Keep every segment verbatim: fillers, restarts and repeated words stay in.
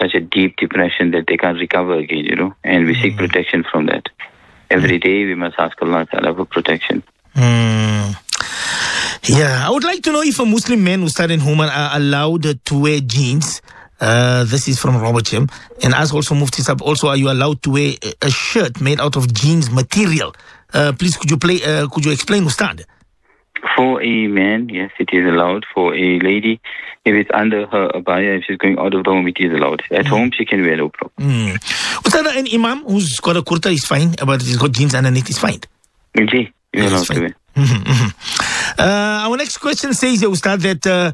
such a deep depression that they can't recover again, you know, and we mm. seek protection from that. Every mm. day we must ask Allah Ta'ala for protection. Mm. Yeah, I would like to know if a Muslim man, Ustad and Homer, are allowed to wear jeans. Uh, this is from Robert Jim. And as also Mufti Sab, also are you allowed to wear a shirt made out of jeans material? Uh, please, could you play? Uh, could you explain, Ustad? For a man, yes, it is allowed. For a lady, if it's under her abaya, if she's going out of the home, it is allowed. At mm. home, she can wear no problem. Mm. Ustad, an imam who's got a kurta is fine, but he's got jeans underneath is fine. Okay, you're allowed to wear. Mm-hmm, mm-hmm. Uh, our next question says, Ustad, that uh,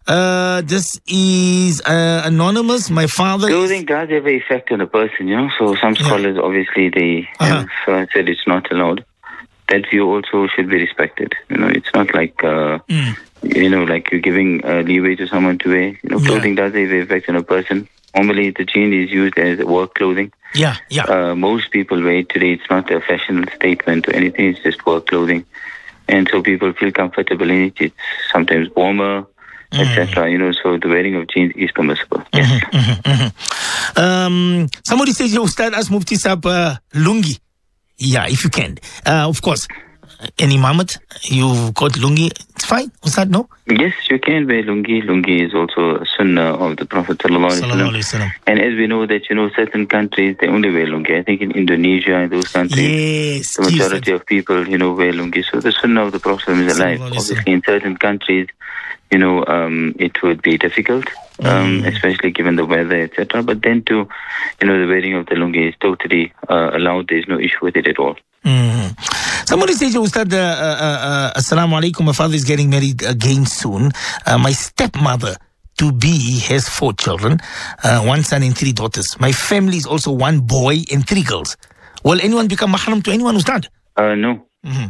uh, this is uh, anonymous. My father. Clothing does have an effect on a person, you know. So some scholars, yeah. obviously, they uh-huh. have uh, said it's not allowed. That view also should be respected. You know, it's not like uh, mm. you know, like you're giving uh, leeway to someone to wear. You know, clothing yeah. does have an effect on a person. Normally, the jean is used as work clothing. Yeah, yeah. Uh, most people wear it today. It's not a fashion statement or anything. It's just work clothing. And so people feel comfortable in it. It's sometimes warmer, mm. et cetera. You know, so the wearing of jeans is permissible. Yes. Mm-hmm, mm-hmm. Um, somebody says, "You Ustad, ask Mufti Sab uh, lungi." Yeah, if you can. Uh, of course, any Muhammad, you've got lungi. It's fine. Ustad, no? Yes, you can wear lungi. Lungi is also a sunnah of the Prophet sallallahu alaihi wasallam. And as we know that, you know, certain countries, they only wear lungi. I think in Indonesia and those countries, yes, the majority of people, you know, wear lungi. So the sunnah of the Prophet is alive. Obviously, in certain countries, you know, um, it would be difficult, um, mm. especially given the weather, et cetera. But then too, you know, the wearing of the lungi is totally uh, allowed. There's no issue with it at all. Mm. Somebody says, Ustad, uh, uh, uh, Assalamu alaikum, my father is getting married again soon. Uh, my stepmother to be has four children, uh, one son and three daughters. My family is also one boy and three girls. Will anyone become mahram to anyone, Ustad? Uh, no.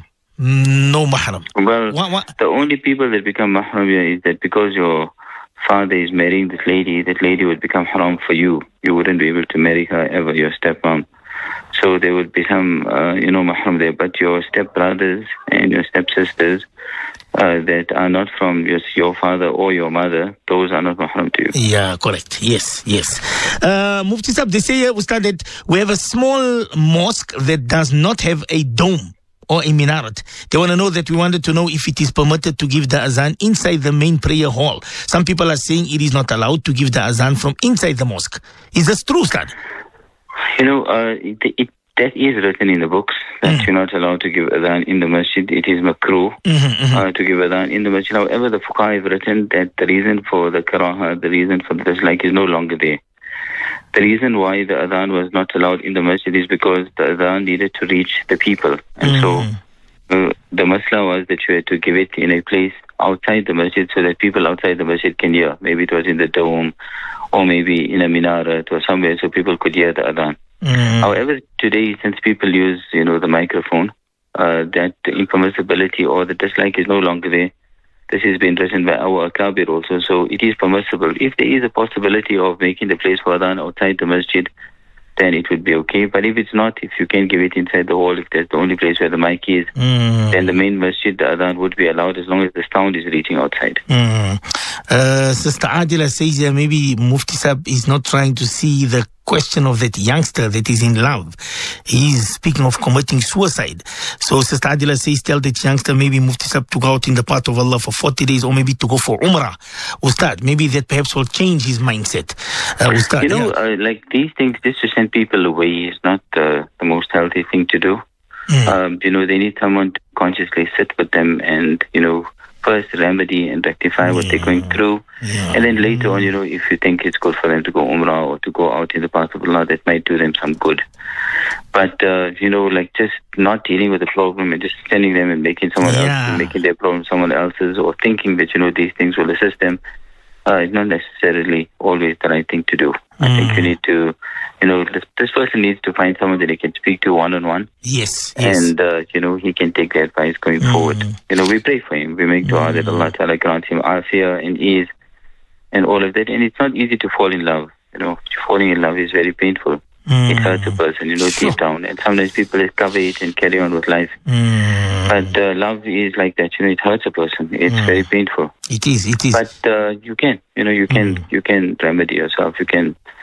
Mm-hmm. No mahram. Well, what, what? The only people that become mahram is that because your father is marrying this lady, that lady would become haram for you. You wouldn't be able to marry her ever, your stepmom. So there would be some, uh, you know, mahram there. But your stepbrothers and your stepsisters uh, that are not from your, your father or your mother, those are not mahram to you. Yeah, correct. Yes, yes. Uh, Mufti Sahib, they say, Ustad, that we have a small mosque that does not have a dome or a minaret. They want to know that we wanted to know if it is permitted to give the azan inside the main prayer hall. Some people are saying it is not allowed to give the azan from inside the mosque. Is this true, Ustad? You know, uh, it, it, that is written in the books that mm. you're not allowed to give adhan in the masjid. It is makruh mm-hmm, mm-hmm. Uh, to give adhan in the masjid. However, the fuqaha have written that the reason for the karaha, the reason for the dislike is no longer there. The reason why the adhan was not allowed in the masjid is because the adhan needed to reach the people. And mm. so uh, the masla was that you had to give it in a place outside the masjid so that people outside the masjid can hear. Maybe it was in the dome or maybe in a minaret or somewhere so people could hear the adhan. Mm. However, today, since people use, you know, the microphone, uh, that impermissibility or the dislike is no longer there. This has been written by our akabir also, so it is permissible. If there is a possibility of making the place for adhan outside the masjid, then it would be okay. But if it's not, if you can give it inside the hall, if that's the only place where the mic is, mm. then the main masjid, the adhan would be allowed as long as the sound is reaching outside. Mm. Uh, Sister Adila says uh, maybe Mufti Sahib is not trying to see the question of that youngster that is in love. He's speaking of committing suicide. So Sister Adila says, tell that youngster maybe Mufti Sahib to go out in the path of Allah for forty days or maybe to go for Umrah. Ustad, maybe that perhaps will change his mindset. Uh, Ustad, you know, yeah. uh, like these things, just to send people away is not uh, the most healthy thing to do. Mm. Um, you know, they need someone to consciously sit with them and, you know, first remedy and rectify yeah. what they're going through. Yeah. And then later on, you know, if you think it's good for them to go Umrah or to go out in the path of Allah, that might do them some good. But, uh, you know, like just not dealing with the problem and just sending them and making someone yeah. else, making their problem someone else's or thinking that, you know, these things will assist them, uh, is not necessarily always the right thing to do. Mm. I think you need to, you know, this, this person needs to find someone that he can speak to one-on-one. Yes, yes. And, uh, you know, he can take the advice going mm. forward. You know, we pray for him. We make dua mm. that Allah Ta'ala grants him afiyah and ease and all of that. And it's not easy to fall in love. You know, falling in love is very painful. Mm. It hurts a person, you know, sure. deep down. And sometimes people cover it and carry on with life. Mm. But uh, love is like that, you know, it hurts a person. It's mm. very painful. It is, it is. But uh, you can, you know, you can, mm. you can remedy yourself. You can